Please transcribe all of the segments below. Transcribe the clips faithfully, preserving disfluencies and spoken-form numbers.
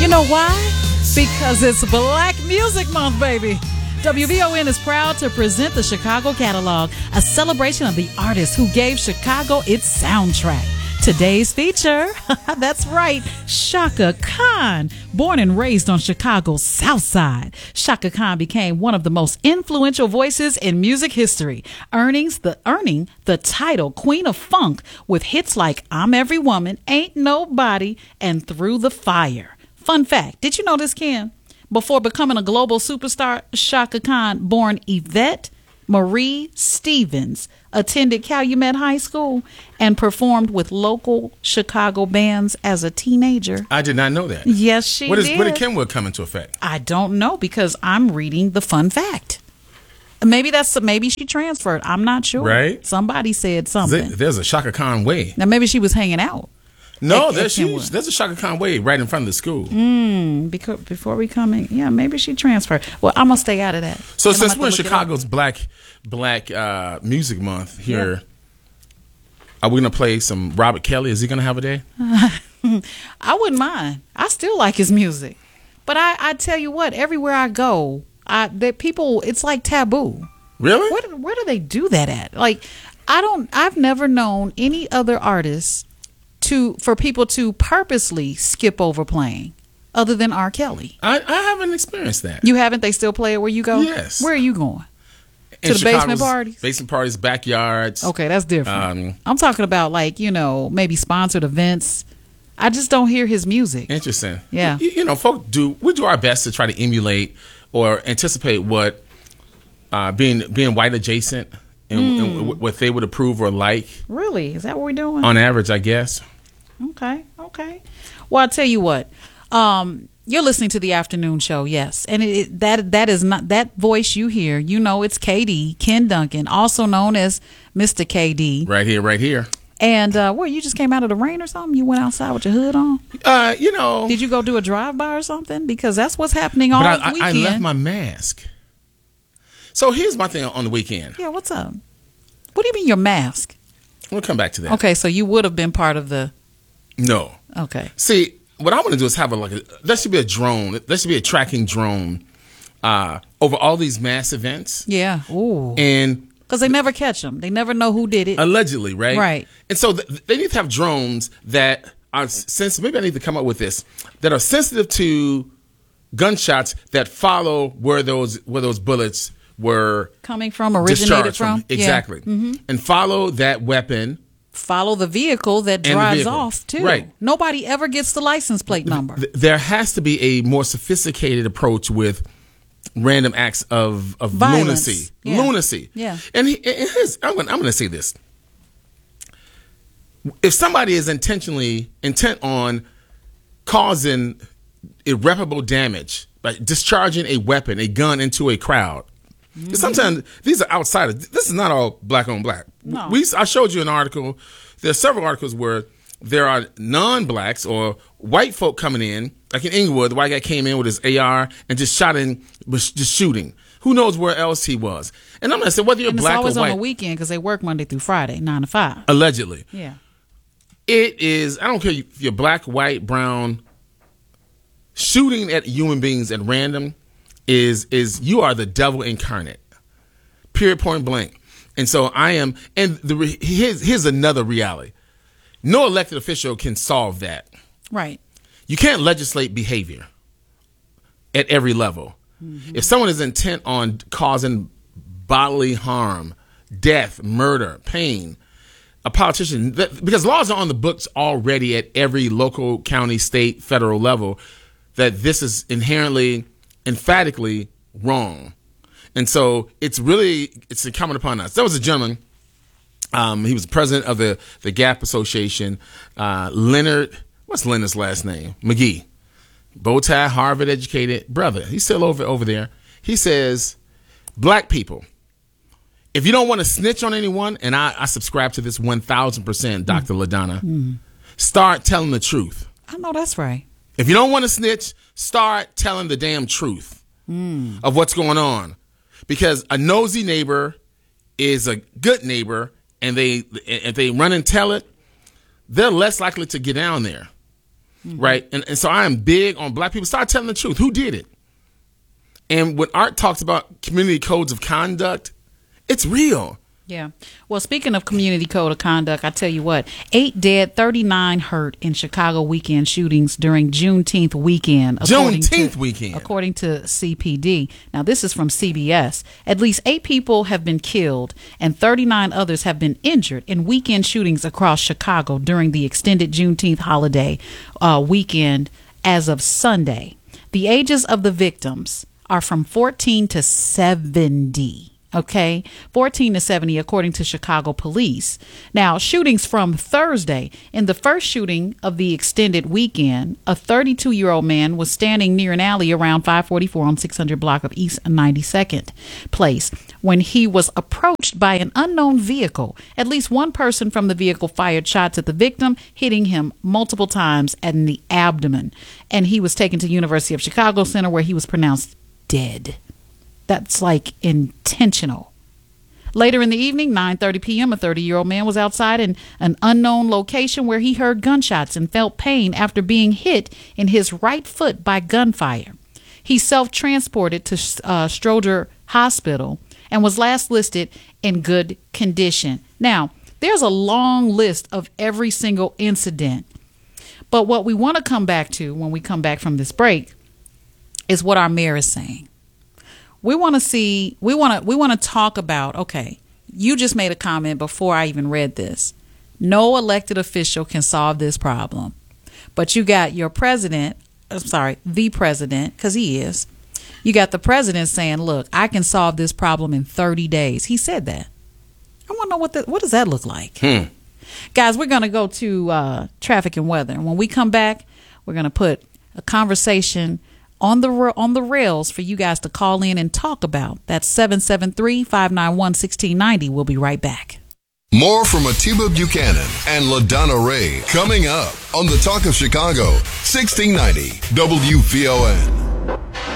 know why? Because it's Black Music Month, baby. W V O N is proud to present the Chicago Catalog, a celebration of the artists who gave Chicago its soundtrack. Today's feature, that's right, Chaka Khan. Born and raised on Chicago's South Side, Chaka Khan became one of the most influential voices in music history, earning the, earning the title Queen of Funk with hits like I'm Every Woman, Ain't Nobody, and Through the Fire. Fun fact, did you know this, Ken? Before becoming a global superstar, Chaka Khan, born Yvette Marie Stevens, attended Calumet High School and performed with local Chicago bands as a teenager. I did not know that. Yes, she what is, did. When did Kenwood come into effect? I don't know because I'm reading the fun fact. Maybe that's maybe she transferred. I'm not sure. Right? Somebody said something. There's a Chaka Khan way. Now maybe she was hanging out. No, at, there's, at she, there's a Chaka Khan way right in front of the school. Mm, because before we come in, yeah, maybe she transferred. Well, I'm gonna stay out of that. So and since we're in Chicago's Black Black uh, Music Month here, yeah. Are we gonna play some Robert Kelly? Is he gonna have a day? I wouldn't mind. I still like his music, but I, I tell you what, everywhere I go, I that people, it's like taboo. Really? Where, where do they do that at? Like, I don't. I've never known any other artist to for people to purposely skip over playing, other than R. Kelly. I, I haven't experienced that. You haven't? They still play it where you go? Yes. Where are you going? In to the basement parties? Basement parties, backyards. Okay, that's different. Um, I'm talking about like, you know, maybe sponsored events. I just don't hear his music. Interesting. Yeah. You, you know, folk do, we do our best to try to emulate or anticipate what uh, being being white adjacent and, mm. and what they would approve or like. Really? Is that what we're doing? On average, I guess. Okay, okay. Well, I'll tell you what. Um, you're listening to the afternoon show, yes. And it, it, that that is not that voice you hear. You know it's K D, Ken Duncan, also known as Mister K D. Right here, right here. And, uh, what, you just came out of the rain or something? You went outside with your hood on? Uh, you know. Did you go do a drive-by or something? Because that's what's happening all but I, weekend. I left my mask. So here's my thing on the weekend. Yeah, what's up? What do you mean your mask? We'll come back to that. Okay, so you would have been part of the... No. Okay. See, what I want to do is have a like a, there should be a drone. There should be a tracking drone uh, over all these mass events. Yeah. Ooh. And because they never catch them. They never know who did it. Allegedly, right? Right. And so th- they need to have drones that are sensitive. Maybe I need to come up with this that are sensitive to gunshots that follow where those where those bullets were coming from, originated from. from. Exactly. Yeah. Mm-hmm. And follow that weapon. Follow the vehicle that drives vehicle. off, too. Right. Nobody ever gets the license plate number. There has to be a more sophisticated approach with random acts of, of Violence. lunacy. Yeah. Lunacy. Yeah. And, he, and his, I'm going I'm going to say this. If somebody is intentionally intent on causing irreparable damage by discharging a weapon, a gun into a crowd, mm-hmm. sometimes these are outsiders. This is not all black on black. No. We, I showed you an article. There are several articles where there are non-blacks or white folk coming in, like in Inglewood, the white guy came in with his A R and just shot in, was just shooting. Who knows where else he was? And I'm going to say, whether you're and black or white. It's always on the weekend because they work Monday through Friday, nine to five. Allegedly. Yeah. It is, I don't care if you're black, white, brown, shooting at human beings at random is, is you are the devil incarnate. Period, point blank. And so I am, and the here's, here's another reality. No elected official can solve that. Right. You can't legislate behavior at every level. Mm-hmm. If someone is intent on causing bodily harm, death, murder, pain, a politician, because laws are on the books already at every local, county, state, federal level, that this is inherently, emphatically wrong. And so it's really, it's incumbent upon us. There was a gentleman, um, he was president of the, the Gap Association, uh, Leonard, what's Leonard's last name? McGee. Bow tie, Harvard educated brother. He's still over, over there. He says, black people, if you don't want to snitch on anyone, and I, I subscribe to this one thousand percent, Doctor Mm. LaDonna, mm. start telling the truth. I know that's right. If you don't want to snitch, start telling the damn truth mm. of what's going on. Because a nosy neighbor is a good neighbor, and they if they run and tell it, they're less likely to get down there. mm-hmm. right? And, and so I am big on black people. Start telling the truth. Who did it? And when Art talks about community codes of conduct, it's real. Yeah. Well, speaking of community code of conduct, I tell you what, eight dead, thirty-nine hurt in Chicago weekend shootings during Juneteenth weekend. Juneteenth to, weekend. According to C P D. Now, this is from C B S. At least eight people have been killed and thirty-nine others have been injured in weekend shootings across Chicago during the extended Juneteenth holiday uh, weekend as of Sunday. The ages of the victims are from fourteen to seventy. Okay, fourteen to seventy, according to Chicago police. Now, shootings from Thursday. In the first shooting of the extended weekend, a thirty-two-year-old man was standing near an alley around five forty-four on six hundred block of East ninety-second Place when he was approached by an unknown vehicle. At least one person from the vehicle fired shots at the victim, hitting him multiple times in the abdomen. And he was taken to University of Chicago Center, where he was pronounced dead. That's like intentional. Later in the evening, nine thirty p.m., a thirty-year-old man was outside in an unknown location where he heard gunshots and felt pain after being hit in his right foot by gunfire. He self-transported to uh, Stroger Hospital and was last listed in good condition. Now, there's a long list of every single incident, but what we want to come back to when we come back from this break is what our mayor is saying. We want to see, we want to, we want to talk about, okay, you just made a comment before I even read this. No elected official can solve this problem. But you got your president, I'm sorry, the president, because he is. You got the president saying, look, I can solve this problem in thirty days. He said that. I want to know what the, what does that look like? Hmm. Guys, we're going to go to uh, traffic and weather. And when we come back, we're going to put a conversation on the on the rails for you guys to call in and talk about. That's seven seven three, five nine one, one six nine zero. We'll be right back. More from Atiba Buchanan and LaDonna Ray coming up on the Talk of Chicago, sixteen ninety W V O N.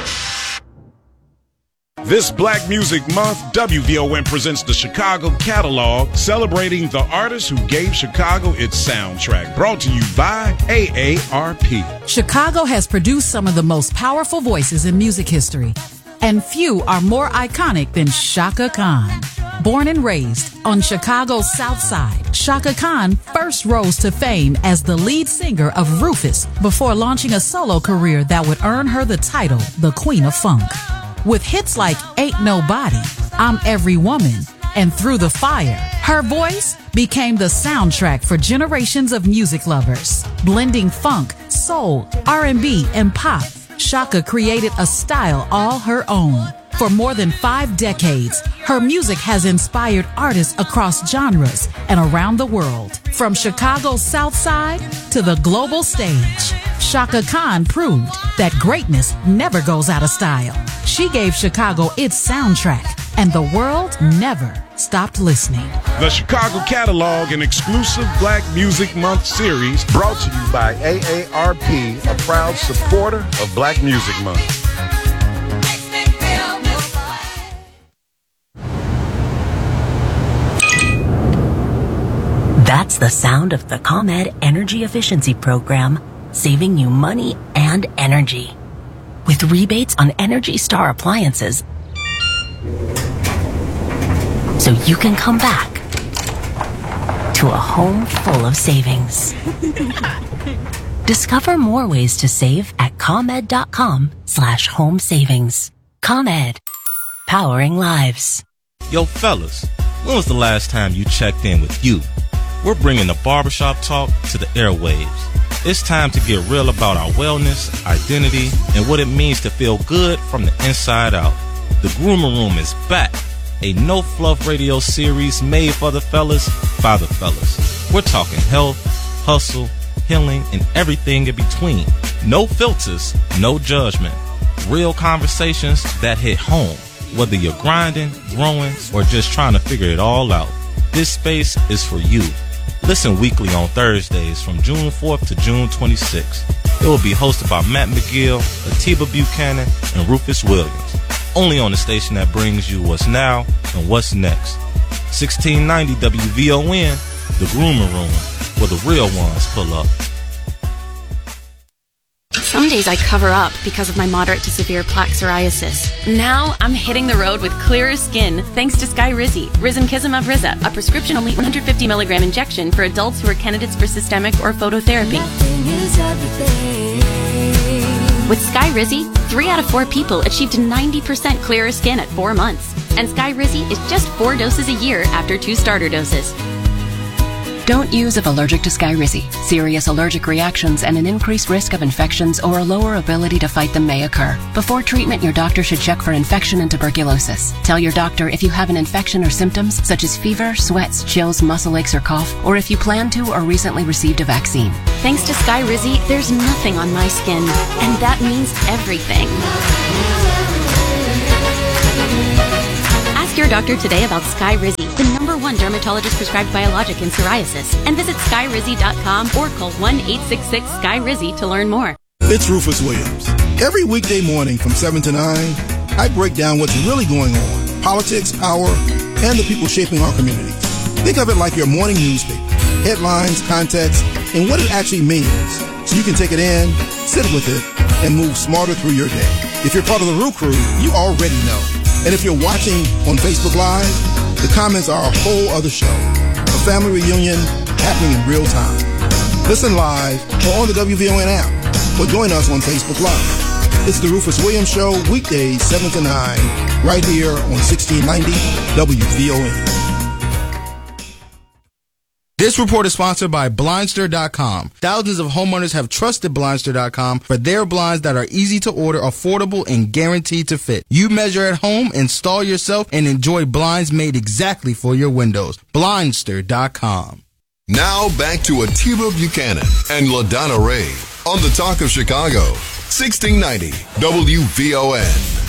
This Black Music Month, W V O N presents the Chicago Catalog, celebrating the artists who gave Chicago its soundtrack. Brought to you by A A R P. Chicago has produced some of the most powerful voices in music history, and few are more iconic than Chaka Khan. Born and raised on Chicago's South Side, Chaka Khan first rose to fame as the lead singer of Rufus before launching a solo career that would earn her the title, the Queen of Funk. With hits like Ain't Nobody, I'm Every Woman, and Through the Fire, her voice became the soundtrack for generations of music lovers. Blending funk, soul, R and B, and pop, Chaka created a style all her own. For more than five decades, her music has inspired artists across genres and around the world. From Chicago's South Side to the global stage, Chaka Khan proved that greatness never goes out of style. She gave Chicago its soundtrack, and the world never stopped listening. The Chicago Catalog, an exclusive Black Music Month series, brought to you by A A R P, a proud supporter of Black Music Month. That's the sound of the ComEd Energy Efficiency Program, saving you money and energy. With rebates on Energy Star appliances, so you can come back to a home full of savings. Discover more ways to save at ComEd.com slash home savings. ComEd, powering lives. Yo, fellas, when was the last time you checked in with you? We're bringing the barbershop talk to the airwaves. It's time to get real about our wellness, identity, and what it means to feel good from the inside out. The Groomer Room is back, a no-fluff radio series made for the fellas, by the fellas. We're talking health, hustle, healing, and everything in between. No filters, no judgment. Real conversations that hit home, whether you're grinding, growing, or just trying to figure it all out. This space is for you. Listen weekly on Thursdays from June fourth to June twenty-sixth. It will be hosted by Matt McGill, Atiba Buchanan, and Rufus Williams. Only on the station that brings you what's now and what's next. sixteen ninety W V O N, the Groomer Room, where the real ones pull up. Some days I cover up because of my moderate to severe plaque psoriasis. Now I'm hitting the road with clearer skin thanks to Skyrizi, Risankizumab Riza, a prescription-only one hundred fifty milligram injection for adults who are candidates for systemic or phototherapy. With Skyrizi, three out of four people achieved ninety percent clearer skin at four months. And Skyrizi is just four doses a year after two starter doses. Don't use if allergic to Skyrizi. Serious allergic reactions and an increased risk of infections or a lower ability to fight them may occur. Before treatment, your doctor should check for infection and tuberculosis. Tell your doctor if you have an infection or symptoms such as fever, sweats, chills, muscle aches, or cough, or if you plan to or recently received a vaccine. Thanks to Skyrizi, there's nothing on my skin, and that means everything. Ask your doctor today about Skyrizi, the number one dermatologist prescribed biologic in psoriasis, and visit skyrizi dot com or call one eight six six Skyrizi to learn more. It's Rufus Williams. Every weekday morning from seven to nine, I break down what's really going on, politics, power, and the people shaping our communities. Think of it like your morning newspaper, headlines, context, and what it actually means, so you can take it in, sit with it, and move smarter through your day. If you're part of the Roo Crew, you already know. And if you're watching on Facebook Live, the comments are a whole other show. A family reunion happening in real time. Listen live or on the W V O N app, or join us on Facebook Live. It's the Rufus Williams Show, weekdays seven to nine, right here on sixteen ninety W V O N. This report is sponsored by Blindster dot com. Thousands of homeowners have trusted Blindster dot com for their blinds that are easy to order, affordable, and guaranteed to fit. You measure at home, install yourself, and enjoy blinds made exactly for your windows. Blindster dot com. Now back to Atiba Buchanan and LaDonna Ray on the Talk of Chicago, sixteen ninety W V O N.